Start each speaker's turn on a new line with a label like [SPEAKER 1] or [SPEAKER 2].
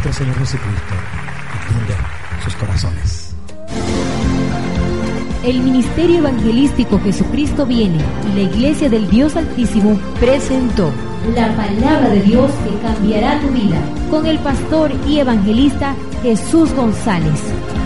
[SPEAKER 1] nuestro Señor Jesucristo inunde sus corazones.
[SPEAKER 2] El Ministerio Evangelístico Jesucristo Viene y la Iglesia del Dios Altísimo presentó la palabra de Dios que cambiará tu vida con el pastor y evangelista Jesús González.